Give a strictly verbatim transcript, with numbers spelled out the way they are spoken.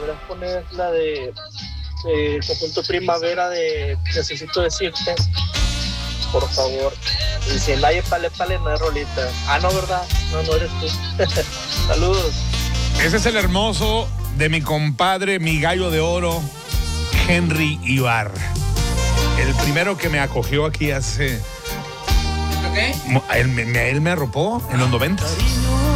podrías poner la de, de Conjunto Primavera de Necesito Decirte, por favor. Y si nadie pale pale no es rolita. Ah, no, ¿verdad? No, no eres tú. Saludos. Ese es el hermoso de mi compadre, mi gallo de oro, Henry Ibar. El primero que me acogió aquí hace... ¿Ok? Él, me- él me arropó en los noventas.